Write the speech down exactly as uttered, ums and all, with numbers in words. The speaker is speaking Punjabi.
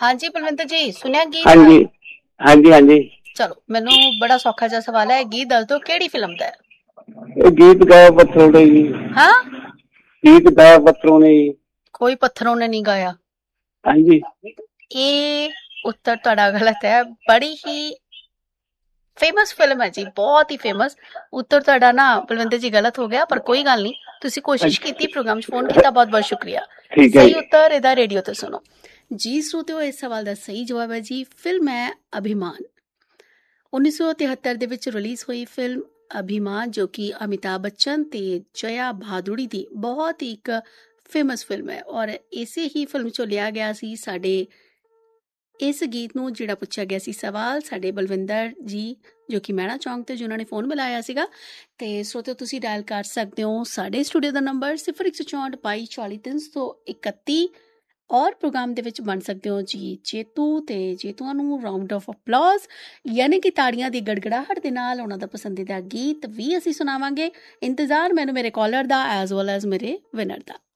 ਹਾਂਜੀ ਬਲਵਿੰਦਰ ਜੀ, ਸੁਣਿਆ ਗੀਤ? ਹਾਂਜੀ ਹਾਂਜੀ ਹਾਂਜੀ। ਚਲੋ ਮੈਨੂੰ ਬੜਾ ਸੌਖਾ ਜਿਹਾ ਸਵਾਲ ਹੈ, ਗੀਤ ਦੱਸ ਦਿਓ ਕਿਹੜੀ ਫਿਲਮ ਦਾ ਹੈ? ਇਹ ਗੀਤ ਗਾਇਆ ਪੱਥਰੋਂ ਨੇ ਜੀ। ਹਾਂ, ਗੀਤ ਗਾਇਆ ਪੱਥਰੋਂ ਨੇ ਜੀ। ਕੋਈ ਪੱਥਰੋਂ ਨੇ ਨਹੀਂ ਗਾਇਆ। ਹਾਂਜੀ। ਇਹ ਉੱਤਰ ਤੁਹਾਡਾ ਗਲਤ ਹੈ। ਬੜੀ ਹੀ ਫੇਮਸ ਫਿਲਮ ਹੈ ਜੀ, ਬਹੁਤ ਹੀ ਫੇਮਸ। ਉੱਤਰ ਤੁਹਾਡਾ ਨਾ ਬਲਵਿੰਦਰ ਜੀ ਗਲਤ ਹੋ ਗਿਆ, ਪਰ ਕੋਈ ਗੱਲ ਨਹੀਂ, ਤੁਸੀਂ ਕੋਸ਼ਿਸ਼ ਕੀਤੀ, ਪ੍ਰੋਗਰਾਮ 'ਚ ਫੋਨ ਕੀਤਾ, ਬਹੁਤ ਬਹੁਤ ਸ਼ੁਕਰੀਆ। ਠੀਕ ਹੈ ਸਹੀ ਜੀ। ਉੱਤਰ ਇਹਦਾ ਰੇਡੀਓ ਤੇ ਸੁਣੋ ਜੀ। ਸਰੋਤਿਓ, ਇਸ ਸਵਾਲ ਦਾ ਸਹੀ ਜਵਾਬ ਹੈ ਜੀ, ਫਿਲਮ ਹੈ ਅਭਿਮਾਨ। ਉੱਨੀ ਸੌ ਤਿਹੱਤਰ ਦੇ ਵਿੱਚ ਰਿਲੀਜ਼ ਹੋਈ ਫਿਲਮ ਅਭਿਮਾਨ, ਜੋ ਕਿ ਅਮਿਤਾਭ ਬੱਚਨ ਤੇ ਜਯਾ ਭਾਦੁੜੀ ਦੀ ਬਹੁਤ ਹੀ ਇੱਕ ਫੇਮਸ ਫਿਲਮ ਹੈ। ਔਰ ਇਸੇ ਹੀ ਫਿਲਮ 'ਚੋਂ ਲਿਆ ਗਿਆ ਸੀ ਸਾਡੇ ਇਸ ਗੀਤ ਨੂੰ, ਜਿਹੜਾ ਪੁੱਛਿਆ ਗਿਆ ਸੀ ਸਵਾਲ ਸਾਡੇ ਬਲਵਿੰਦਰ ਜੀ, ਜੋ ਕਿ ਮਹਿਣਾ ਚੌਂਕ ਤੇ ਜਿਨ੍ਹਾਂ ਨੇ ਫੋਨ ਮਿਲਾਇਆ ਸੀਗਾ। ਤੇ ਸਰੋਤਿਓ, ਤੁਸੀਂ ਡਾਇਲ ਕਰ ਸਕਦੇ ਹੋ ਸਾਡੇ ਸਟੂਡੀਓ ਦਾ ਨੰਬਰ ਸਿਫਰ ਇੱਕ ਸੌ ਚੌਂਹਠ ਬਾਈ ਚਾਲੀ ਤਿੰਨ ਸੌ ਇਕੱਤੀ, ਔਰ ਪ੍ਰੋਗਰਾਮ ਦੇ ਵਿੱਚ ਬਣ ਸਕਦੇ ਹੋ ਜੀ ਜੇਤੂ। ਤੇ ਜੇਤੂਆਂ ਨੂੰ ਰਾਊਂਡ ਆਫ ਅਪਲੌਜ਼, ਯਾਨੀ ਕਿ ਤਾੜੀਆਂ ਦੀ ਗੜਗੜਾਹਟ ਦੇ ਨਾਲ ਉਹਨਾਂ ਦਾ ਪਸੰਦੀਦਾ ਗੀਤ ਵੀ ਅਸੀਂ ਸੁਣਾਵਾਂਗੇ। ਇੰਤਜ਼ਾਰ ਮੈਨੂੰ ਮੇਰੇ ਕਾਲਰ ਦਾ ਐਜ਼ ਵੈਲ ਐਜ਼ ਮੇਰੇ ਵਿਨਰ ਦਾ।